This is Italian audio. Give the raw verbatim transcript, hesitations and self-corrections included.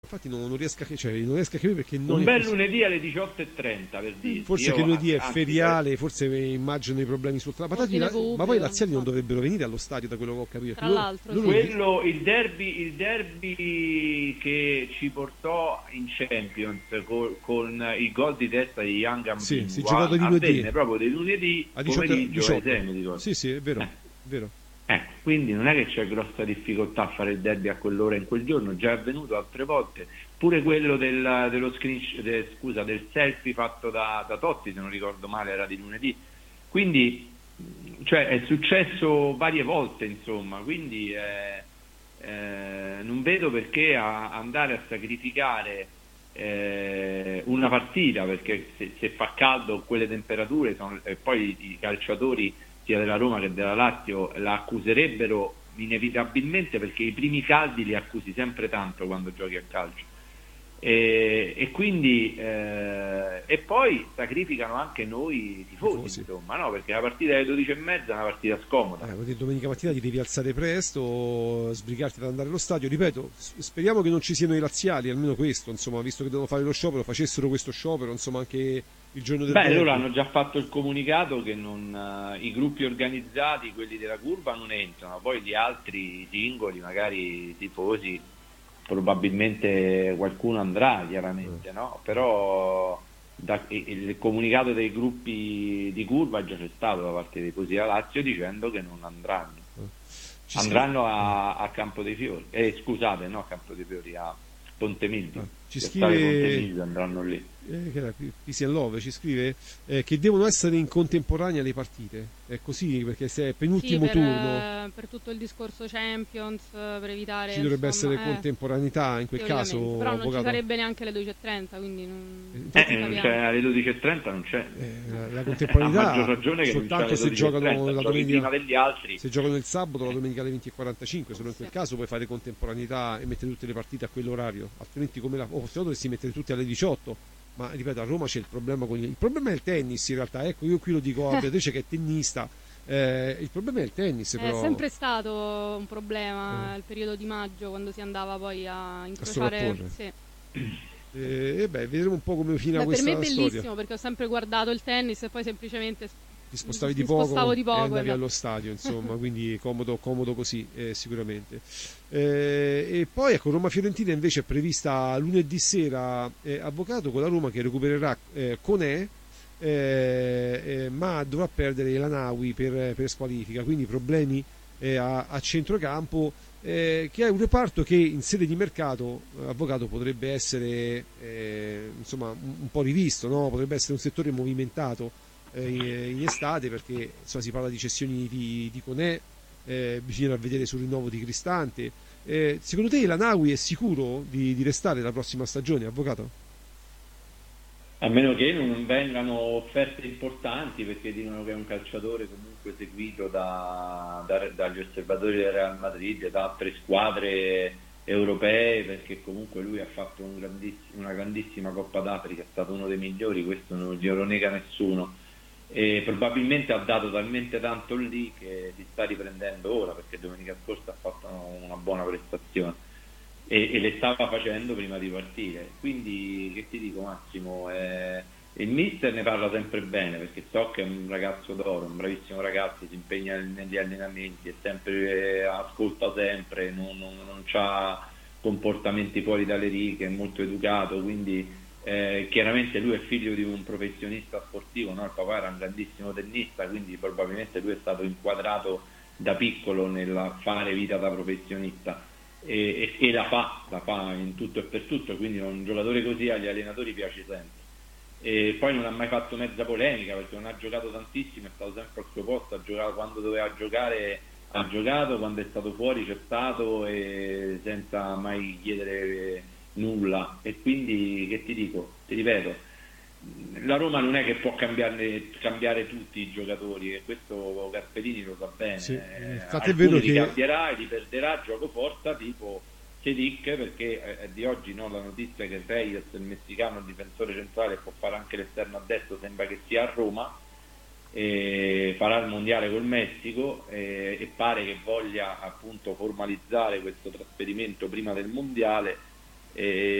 Infatti non, non riesco a, cioè, non riesco a capire perché non Un è bel così. lunedì alle diciotto e trenta, per dirti. Forse Io, che lunedì è anzi, feriale, forse immagino i problemi sul traffico. Ordine Ma poi i pubblico, laziali non infatti. dovrebbero venire allo stadio, da quello che ho capito. Tra Loro- l'altro, loro sì. il- quello, il derby, il derby che ci portò in Champions col- con il gol di testa di Young Sì, si è Ambingua giocato di lunedì. avvenne proprio dei lunedì a diciotto, pomeriggio ai diciotto. sei, mi ricordo. Sì, sì, è vero, Eh. è vero. Ecco, quindi non è che c'è grossa difficoltà a fare il derby a quell'ora in quel giorno, già è avvenuto altre volte, pure quello del, dello screen, de, scusa, del selfie fatto da, da Totti, se non ricordo male, era di lunedì, quindi cioè, è successo varie volte, insomma, quindi eh, eh, non vedo perché a, andare a sacrificare eh, una partita, perché se, se fa caldo quelle temperature sono, e poi i calciatori sia della Roma che della Lazio la accuserebbero inevitabilmente, perché i primi caldi li accusi sempre tanto quando giochi a calcio, e, e quindi eh, e poi sacrificano anche noi tifosi, Tifosi. insomma, no? Perché la partita alle dodici e mezza è una partita scomoda. Eh, vuol dire, domenica mattina ti devi alzare presto, sbrigarti ad andare allo stadio. Ripeto, s- speriamo che non ci siano i laziali, almeno questo, insomma, visto che devono fare lo sciopero, facessero questo sciopero, insomma, anche il giorno del Beh, derby. loro hanno già fatto il comunicato che non, eh, i gruppi organizzati, quelli della curva, non entrano, poi gli altri singoli, magari i tifosi, probabilmente qualcuno andrà, chiaramente, no? Però da- il comunicato dei gruppi di curva già c'è stato da parte dei tifosi della Lazio dicendo che non andranno. Ci Andranno a, a Campo dei Fiori, eh, scusate, no a Campo dei Fiori, a Ponte Milvio. Ah, ci Piazzale Ponte scrive Milvio, andranno lì. eh, che era qui- Christian Love ci scrive eh, che devono essere in contemporanea le partite. È così, perché se è penultimo Sì, per, turno eh, per tutto il discorso Champions, eh, per evitare, ci dovrebbe insomma, essere eh, contemporaneità in quel caso, teoricamente. Però non ci avvocato. sarebbe neanche le dodici e trenta, quindi non, Eh, non infatti- Eh, non capiamo. c'è, alle dodici e trenta non c'è. Eh, la, la A contemporaneità maggior ragione che non c'è soltanto alle se dodici e giocano trenta, la giochi domenica, prima degli altri. se giocano il sabato la domenica alle venti e quarantacinque, solo in quel Sì. caso puoi fare contemporaneità e mettere tutte le partite a quell'orario, altrimenti come la oh, se no dovresti mettere tutte alle diciotto. Ma ripeto, a Roma c'è il problema con il, il problema è il tennis, in realtà, ecco, io qui lo dico a Beatrice che è tennista, eh, il problema è il tennis, È però sempre stato un problema Eh. il periodo di maggio, quando si andava poi a incrociare. sovrapporre. Sì. eh, e beh, vedremo un po' come finirà Beh, per questa me è bellissimo storia. perché ho sempre guardato il tennis e poi semplicemente Ti spostavi mi di poco, spostavo di e poco, andavi esatto. allo stadio, insomma, quindi comodo, comodo così, eh, sicuramente. Eh, e poi ecco, Roma-Fiorentina invece è prevista lunedì sera, eh, avvocato, con la Roma che recupererà eh, Conè, eh, eh, ma dovrà perdere Elanaui per, per squalifica, quindi problemi eh, a, a centrocampo, eh, che è un reparto che in sede di mercato, eh, avvocato, potrebbe essere eh, insomma un, un po' rivisto, no? Potrebbe essere un settore movimentato eh, in, in estate, perché insomma, si parla di cessioni di, di Conè, eh, bisognerà vedere sul rinnovo di Cristante. Eh, secondo te Elanaui è sicuro di, di restare la prossima stagione, avvocato? A meno che non vengano offerte importanti, perché dicono che è un calciatore comunque seguito da, da- dagli osservatori del Real Madrid e da altre squadre europee, perché comunque lui ha fatto un grandiss- una grandissima Coppa d'Africa, è stato uno dei migliori, questo non glielo nega nessuno, e probabilmente ha dato talmente tanto lì che si sta riprendendo ora, perché domenica scorsa ha fatto una buona prestazione e, e le stava facendo prima di partire. Quindi che ti dico, Massimo, eh, il mister ne parla sempre bene, perché so che è un ragazzo d'oro, un bravissimo ragazzo, si impegna negli allenamenti, è sempre, eh, ascolta sempre, non, non, non ha comportamenti fuori dalle righe, è molto educato, quindi eh, chiaramente lui è figlio di un professionista sportivo, no? Il papà era un grandissimo tennista, quindi probabilmente lui è stato inquadrato da piccolo nel fare vita da professionista. E, e, e la fa, la fa in tutto e per tutto, quindi un giocatore così agli allenatori piace sempre. E poi non ha mai fatto mezza polemica, perché non ha giocato tantissimo, è stato sempre al suo posto, ha giocato quando doveva giocare, ha giocato, quando è stato fuori c'è stato, e senza mai chiedere nulla. E quindi che ti dico, ti ripeto, la Roma non è che può cambiare, cambiare tutti i giocatori, e questo Gasperini lo sa bene. Sì, eh, infatti è alcuni vero li che cambierà e li perderà gioco forza, tipo Sedic, perché è di oggi, no, la notizia che Reyes, il messicano, il difensore centrale, può fare anche l'esterno a destra, sembra che sia a Roma, e farà il mondiale col Messico, e, e pare che voglia appunto formalizzare questo trasferimento prima del mondiale. e